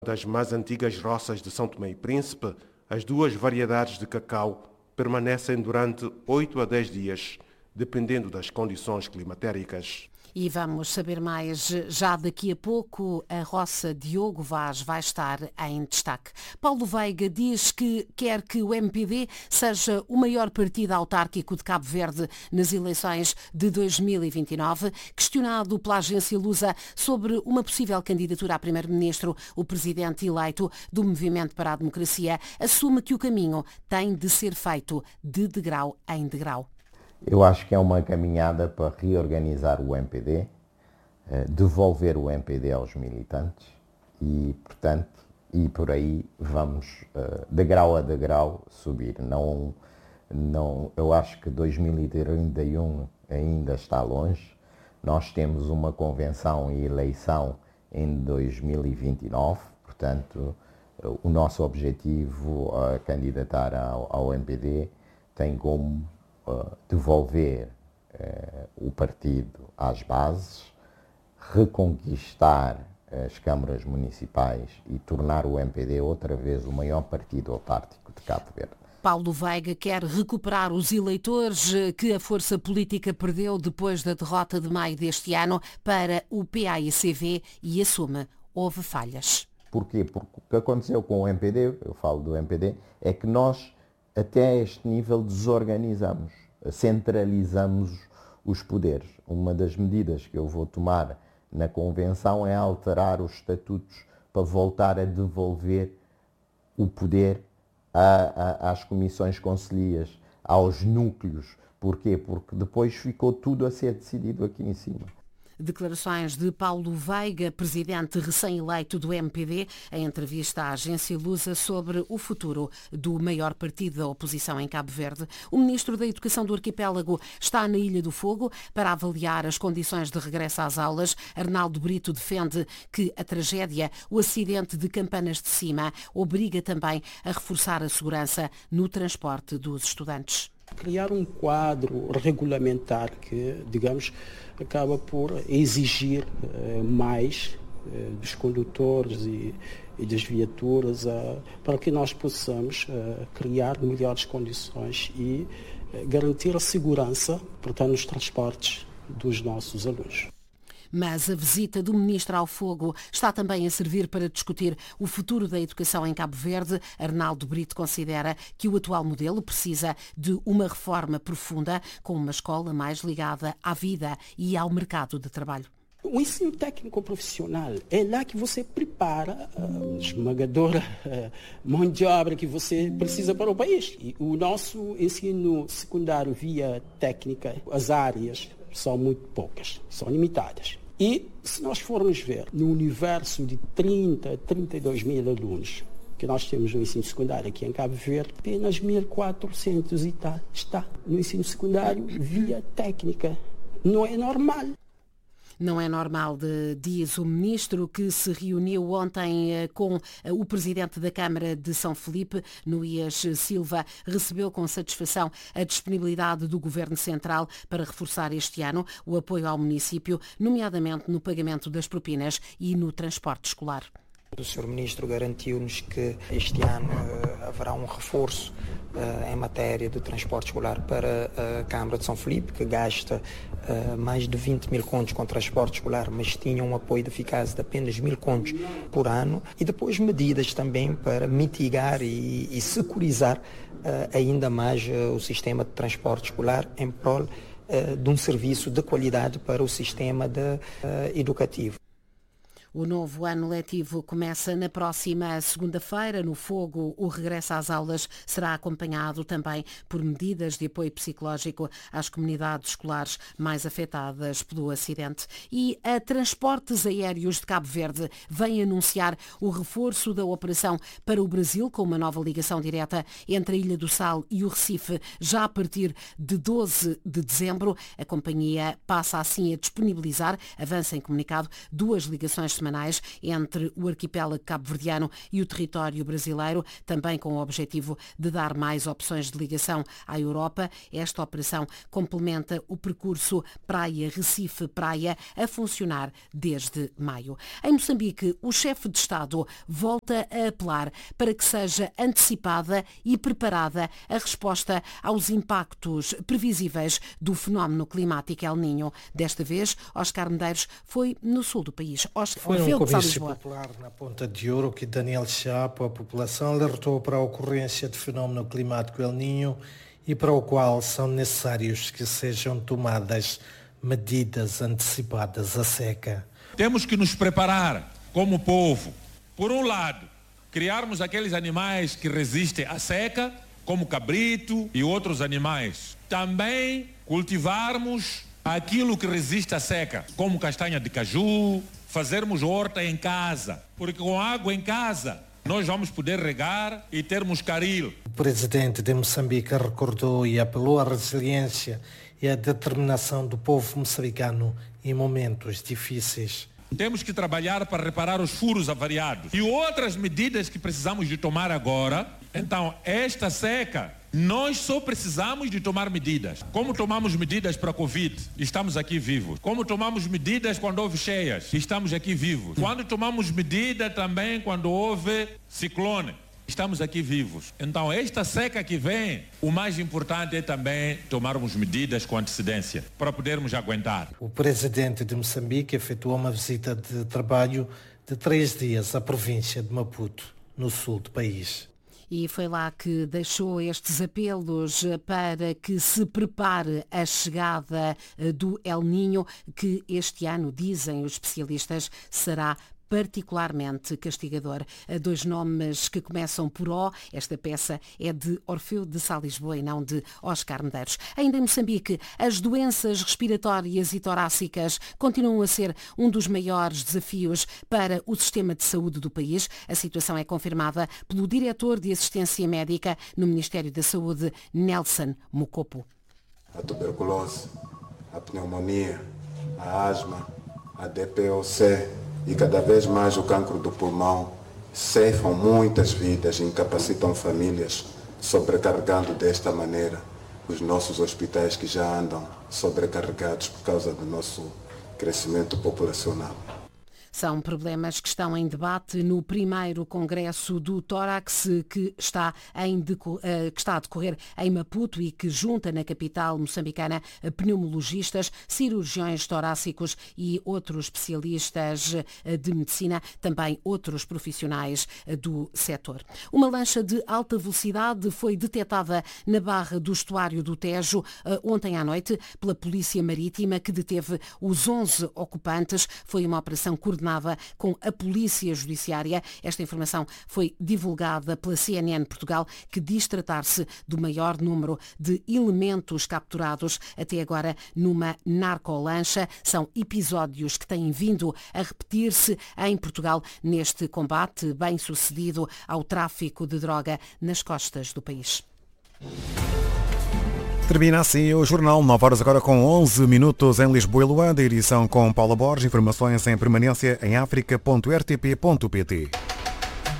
Das mais antigas roças de São Tomé e Príncipe, as duas variedades de cacau permanecem durante 8 a 10 dias, dependendo das condições climatéricas. E vamos saber mais já daqui a pouco. A roça Diogo Vaz vai estar em destaque. Paulo Veiga diz que quer que o MPD seja o maior partido autárquico de Cabo Verde nas eleições de 2029. Questionado pela agência Lusa sobre uma possível candidatura a primeiro-ministro, o presidente eleito do Movimento para a Democracia assume que o caminho tem de ser feito de degrau em degrau. Eu acho que é uma caminhada para reorganizar o MPD, devolver o MPD aos militantes e, portanto, por aí vamos degrau a degrau subir. Eu acho que 2031 ainda está longe. Nós temos uma convenção e eleição em 2029, portanto, o nosso objetivo a candidatar ao MPD tem como devolver o partido às bases, reconquistar as câmaras municipais e tornar o MPD outra vez o maior partido autárquico de Cabo Verde. Paulo Veiga quer recuperar os eleitores que a força política perdeu depois da derrota de maio deste ano para o PAICV e assume: houve falhas. Porquê? Porque o que aconteceu com o MPD, eu falo do MPD, é que nós até este nível desorganizamos, centralizamos os poderes. Uma das medidas que eu vou tomar na Convenção é alterar os estatutos para voltar a devolver o poder às comissões conselhias, aos núcleos. Porquê? Porque depois ficou tudo a ser decidido aqui em cima. Declarações de Paulo Veiga, presidente recém-eleito do MPD, em entrevista à agência Lusa sobre o futuro do maior partido da oposição em Cabo Verde. O ministro da Educação do Arquipélago está na Ilha do Fogo para avaliar as condições de regresso às aulas. Arnaldo Brito defende que a tragédia, o acidente de Campanas de Cima, obriga também a reforçar a segurança no transporte dos estudantes. Criar um quadro regulamentar que, digamos, acaba por exigir mais dos condutores e das viaturas para que nós possamos criar melhores condições e garantir a segurança, portanto, nos transportes dos nossos alunos. Mas a visita do ministro ao Fogo está também a servir para discutir o futuro da educação em Cabo Verde. Arnaldo Brito considera que o atual modelo precisa de uma reforma profunda, com uma escola mais ligada à vida e ao mercado de trabalho. O ensino técnico profissional é lá que você prepara a esmagadora mão de obra que você precisa para o país. E o nosso ensino secundário via técnica, as áreas são muito poucas, são limitadas. E se nós formos ver no universo de 30, 32 mil alunos que nós temos no ensino secundário aqui em Cabo Verde, apenas 1.400 e tal está no ensino secundário via técnica. Não é normal. Não é normal, diz o ministro, que se reuniu ontem com o presidente da Câmara de São Felipe, Nuías Silva. Recebeu com satisfação a disponibilidade do Governo Central para reforçar este ano o apoio ao município, nomeadamente no pagamento das propinas e no transporte escolar. O Sr. Ministro garantiu-nos que este ano haverá um reforço em matéria de transporte escolar para a Câmara de São Felipe, que gasta mais de 20 mil contos com transporte escolar, mas tinha um apoio de eficácia de apenas 1.000 contos por ano. E depois medidas também para mitigar e securizar ainda mais o sistema de transporte escolar em prol de um serviço de qualidade para o sistema educativo. O novo ano letivo começa na próxima segunda-feira. No Fogo, o regresso às aulas será acompanhado também por medidas de apoio psicológico às comunidades escolares mais afetadas pelo acidente. E a Transportes Aéreos de Cabo Verde vem anunciar o reforço da operação para o Brasil, com uma nova ligação direta entre a Ilha do Sal e o Recife, já a partir de 12 de dezembro. A companhia passa assim a disponibilizar, avança em comunicado, 2 ligações semanais entre o arquipélago cabo-verdiano e o território brasileiro, também com o objetivo de dar mais opções de ligação à Europa. Esta operação complementa o percurso Praia-Recife-Praia a funcionar desde maio. Em Moçambique, o chefe de Estado volta a apelar para que seja antecipada e preparada a resposta aos impactos previsíveis do fenómeno climático El Niño. Desta vez, Oscar Medeiros foi no sul do país. Foi um comício popular na Ponta de Ouro que Daniel Chapo, a população, alertou para a ocorrência de fenómeno climático El Niño e para o qual são necessários que sejam tomadas medidas antecipadas à seca. Temos que nos preparar como povo. Por um lado, criarmos aqueles animais que resistem à seca, como cabrito e outros animais. Também cultivarmos aquilo que resiste à seca, como castanha de caju, fazermos horta em casa, porque com água em casa nós vamos poder regar e termos caril. O presidente de Moçambique recordou e apelou à resiliência e à determinação do povo moçambicano em momentos difíceis. Temos que trabalhar para reparar os furos avariados e outras medidas que precisamos de tomar agora. Então, esta seca, nós só precisamos de tomar medidas. Como tomamos medidas para a Covid, estamos aqui vivos. Como tomamos medidas quando houve cheias, estamos aqui vivos. Quando tomamos medida também quando houve ciclone, estamos aqui vivos. Então, esta seca que vem, o mais importante é também tomarmos medidas com antecedência para podermos aguentar. O presidente de Moçambique efetuou uma visita de trabalho de 3 dias à província de Maputo, no sul do país. E foi lá que deixou estes apelos para que se prepare a chegada do El Niño, que este ano, dizem os especialistas, será particularmente castigador. 2 nomes que começam por O. Esta peça é de Orfeu de Sá Lisboa e não de Oscar Medeiros. Ainda em Moçambique, as doenças respiratórias e torácicas continuam a ser um dos maiores desafios para o sistema de saúde do país. A situação é confirmada pelo diretor de assistência médica no Ministério da Saúde, Nelson Mucopo. A tuberculose, a pneumonia, a asma, a DPOC e cada vez mais o cancro do pulmão ceifam muitas vidas e incapacitam famílias, sobrecarregando desta maneira os nossos hospitais que já andam sobrecarregados por causa do nosso crescimento populacional. São problemas que estão em debate no primeiro congresso do tórax que está a decorrer em Maputo e que junta na capital moçambicana pneumologistas, cirurgiões torácicos e outros especialistas de medicina, também outros profissionais do setor. Uma lancha de alta velocidade foi detectada na barra do estuário do Tejo ontem à noite pela Polícia Marítima, que deteve os 11 ocupantes. Foi uma operação coordenada com a Polícia Judiciária. Esta informação foi divulgada pela CNN Portugal, que diz tratar-se do maior número de elementos capturados até agora numa narcolancha. São episódios que têm vindo a repetir-se em Portugal neste combate bem sucedido ao tráfico de droga nas costas do país. Termina assim o jornal, 9 horas agora com 11 minutos em Lisboa e Luanda, edição com Paula Borges, informações em permanência em africa.rtp.pt.